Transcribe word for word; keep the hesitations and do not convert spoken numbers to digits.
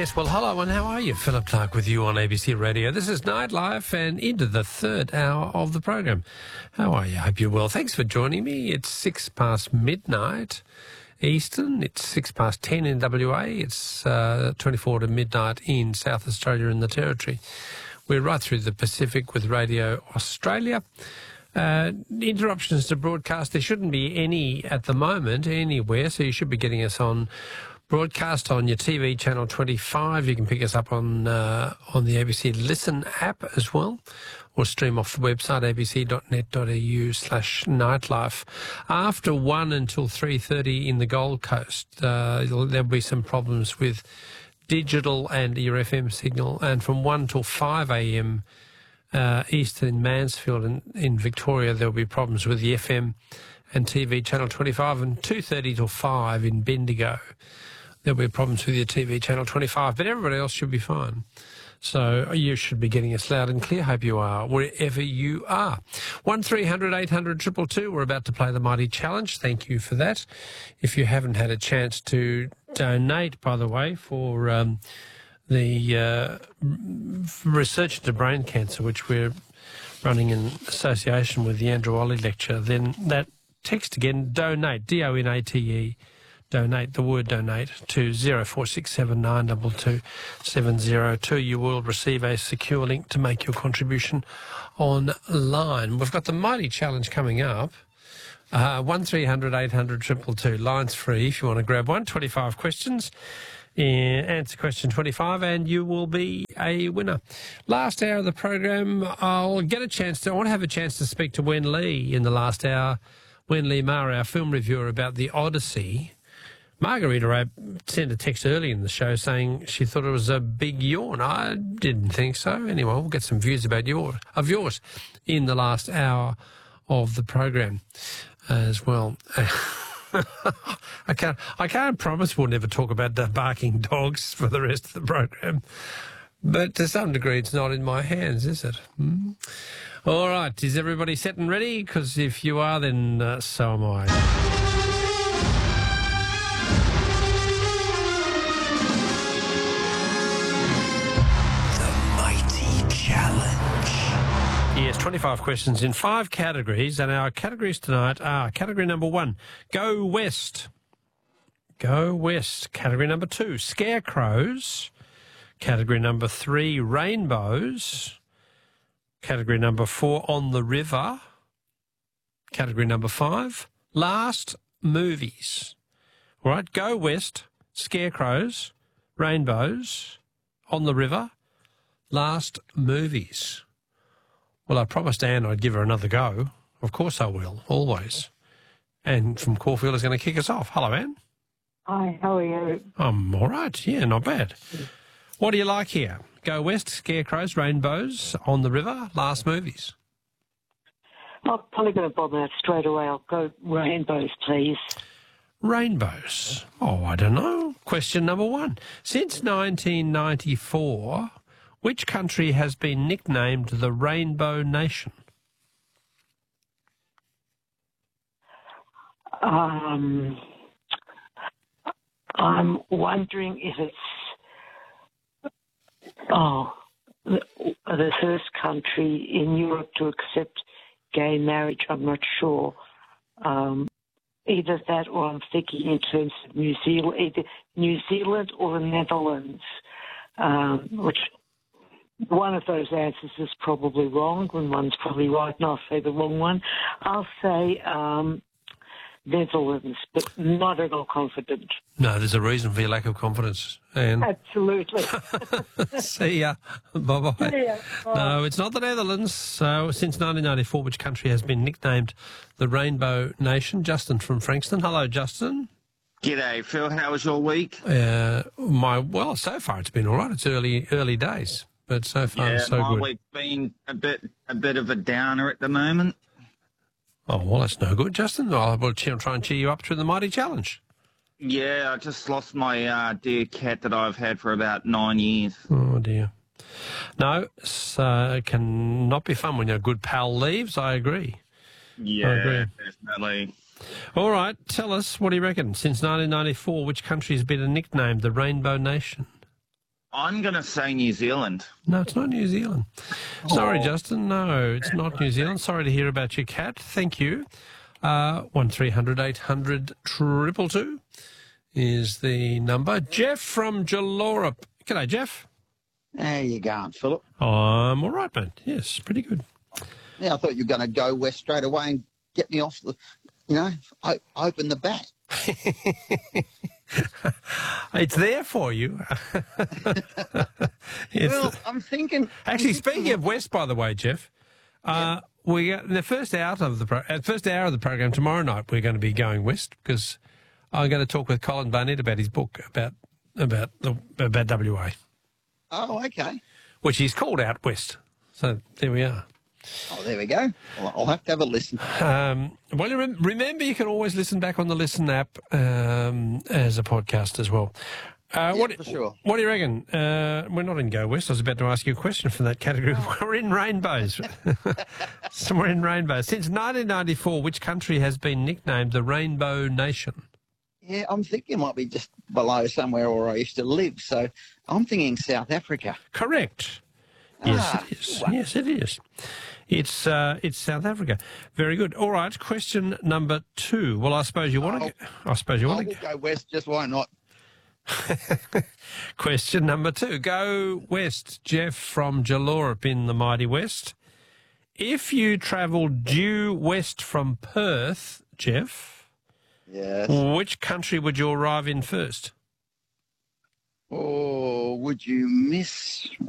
Yes, well, hello, and how are you? Philip Clark with you on A B C Radio. This is Nightlife and into the third hour of the program. How are you? Hope you're well. Thanks for joining me. It's six past midnight Eastern. It's six past ten in W A. It's uh, twenty-four to midnight in South Australia and the Territory. We're right through the Pacific with Radio Australia. Uh, interruptions to broadcast, there shouldn't be any at the moment anywhere, so you should be getting us on broadcast on your T V channel twenty-five. You can pick us up on uh, on the A B C Listen app as well, or stream off the website a b c dot net dot a u slash nightlife. After one until three thirty in the Gold Coast, uh, there'll be some problems with digital and your F M signal, and from one till five a m uh, east in Mansfield and in Victoria, there'll be problems with the F M and T V channel twenty-five, and two thirty till five in Bendigo. There'll be problems with your T V channel twenty-five, but everybody else should be fine. So you should be getting us loud and clear. Hope you are, wherever you are. one three hundred eight hundred two two two. We're about to play the Mighty Challenge. Thank you for that. If you haven't had a chance to donate, by the way, for um, the uh, research into brain cancer, which we're running in association with the Andrew Olley Lecture, then that text again, donate, D O N A T E, donate, the word donate, to zero four six seven nine two two seven zero two. You will receive a secure link to make your contribution online. We've got the Mighty Challenge coming up. Uh, one three hundred eight hundred two two two. Lines free if you want to grab one. twenty-five questions. Uh, answer question twenty-five and you will be a winner. Last hour of the program, I'll get a chance to, I want to have a chance to speak to Wen Lee in the last hour. Wen Lee Ma, our film reviewer, about the Odyssey. Margarita I sent a text early in the show saying she thought it was a big yawn. I didn't think so. Anyway, we'll get some views about your, of yours in the last hour of the program as well. I can't. I can't promise we'll never talk about the barking dogs for the rest of the program, but to some degree, it's not in my hands, is it? Hmm? All right. Is everybody set and ready? Because if you are, then uh, so am I. The Mighty Challenge. Yes, twenty-five questions in five categories, and our categories tonight are category number one, Go West. Go West. Category number two, Scarecrows. Category number three, Rainbows. Category number four, On the River. Category number five, Last Movies. All right, Go West, Scarecrows, Rainbows, On the River, Last Movies. Well, I promised Anne I'd give her another go. Of course I will, always. Anne from Caulfield is going to kick us off. Hello, Anne. Hi, how are you? I'm all right. Yeah, not bad. What do you like here? Go West, Scarecrows, Rainbows, On the River, Last Movies. I'm probably going to bother that straight away. I'll go Rainbows, please. Rainbows. Oh, I don't know. Question number one. Since nineteen ninety-four... which country has been nicknamed the Rainbow Nation? Um, I'm wondering if it's oh the, the first country in Europe to accept gay marriage. I'm not sure. Um, either that, or I'm thinking in terms of New Zealand, either New Zealand or the Netherlands, um, which. One of those answers is probably wrong, and one's probably right, and I'll say the wrong one. I'll say um, Netherlands, but not at all confident. No, there's a reason for your lack of confidence, Anne. Absolutely. See ya. Bye-bye. See ya. Bye. No, it's not the Netherlands. So, since nineteen ninety-four, which country has been nicknamed the Rainbow Nation? Justin from Frankston. Hello, Justin. G'day, Phil. How was your week? Uh, my Well, so far it's been all right. It's early early days. But so far, yeah, so my good. week's been a bit, a bit of a downer at the moment. Oh, well, that's no good, Justin. I will try and cheer you up through the Mighty Challenge. Yeah, I just lost my uh, dear cat that I've had for about nine years. Oh, dear. No, so it can not be fun when your good pal leaves. I agree. Yeah, I agree. definitely. All right, tell us, what do you reckon? Since nineteen ninety-four, which country has been nicknamed the Rainbow Nation? I'm going to say New Zealand. No, it's not New Zealand. Sorry, Oh. Justin. No, it's not New Zealand. Sorry to hear about your cat. Thank you. Uh, one three hundred eight hundred triple two is the number. Jeff from Jalora. G'day, Jeff. How you going, Philip? I'm all right, mate. Yes, pretty good. Yeah, I thought you were going to go west straight away and get me off the, you know, o- open the bat. It's there for you. It's Well, I'm thinking. Actually, I'm speaking thinking, of West, by the way, Jeff, uh, we got in the first hour of the pro- uh, first hour of the program tomorrow night. We're going to be going west because I'm going to talk with Colin Barnett about his book about about the about W A, oh, okay. which he's called Out West. So there we are. Oh, there we go. Well, I'll have to have a listen. Um, well, rem- remember, you can always listen back on the Listen app um, as a podcast as well. Uh, Yeah, what, for sure. What do you reckon? Uh, we're not in Go West. I was about to ask you a question from that category. We're in rainbows. Somewhere in rainbows. Since nineteen ninety-four, which country has been nicknamed the Rainbow Nation? Yeah, I'm thinking it might be just below somewhere where I used to live. So I'm thinking South Africa. Correct. Yes, Ah, it is. well. Yes, it is. It's uh, it's South Africa. Very good. All right. Question number two. Well, I suppose you want to. I suppose you I want will to. go west, just why not? Question number two. Go west, Jeff from Jalorap in the mighty west. If you travelled due west from Perth, Jeff, Yes. which country would you arrive in first? Or would you miss